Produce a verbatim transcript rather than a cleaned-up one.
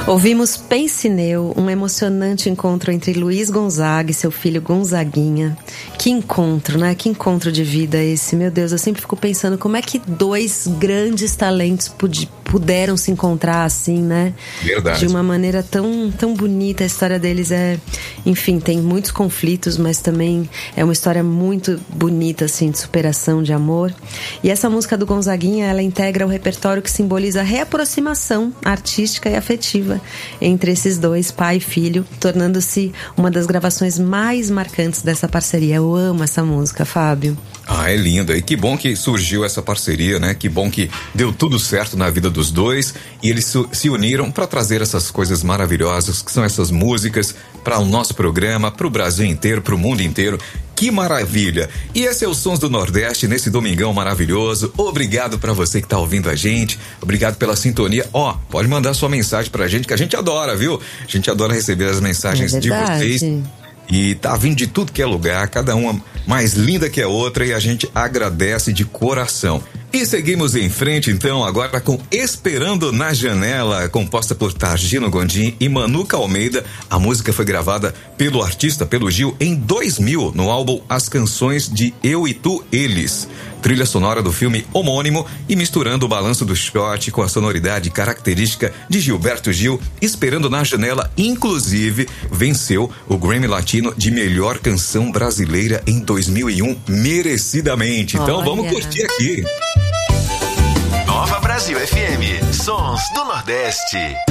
Ouvimos Pensineu, um emocionante encontro entre Luiz Gonzaga e seu filho Gonzaguinha. Que encontro, né? Que encontro de vida esse, meu Deus. Eu sempre fico pensando como é que dois grandes talentos pud- puderam se encontrar assim, né? Verdade. De uma maneira tão, tão bonita. A história deles é... Enfim, tem muitos conflitos, mas também é uma história muito bonita, assim, de superação, de amor. E essa música do Gonzaguinha, ela integra o repertório que simboliza a reaproximação artística e afetiva entre esses dois, pai e filho, tornando-se uma das gravações mais marcantes dessa parceria. Eu amo essa música, Fábio. Ah, é linda. E que bom que surgiu essa parceria, né? Que bom que deu tudo certo na vida dos dois e eles se uniram para trazer essas coisas maravilhosas que são essas músicas para o nosso programa, para o Brasil inteiro, para o mundo inteiro. Que maravilha! E esse é o Sons do Nordeste nesse domingão maravilhoso. Obrigado para você que tá ouvindo a gente. Obrigado pela sintonia. Ó, oh, pode mandar sua mensagem pra gente que a gente adora, viu? A gente adora receber as mensagens é de vocês. E tá vindo de tudo que é lugar, cada uma mais linda que a outra, e a gente agradece de coração. E seguimos em frente então agora com Esperando na Janela, composta por Targino Gondim e Manuca Almeida. A música foi gravada pelo artista, pelo Gil, em dois mil, no álbum As Canções de Eu e Tu, Eles. Trilha sonora do filme homônimo e misturando o balanço do shot com a sonoridade característica de Gilberto Gil. Esperando na Janela, inclusive, venceu o Grammy Latino de melhor canção brasileira em dois mil e um, merecidamente. Então, olha, vamos curtir aqui. Nova Brasil F M, Sons do Nordeste.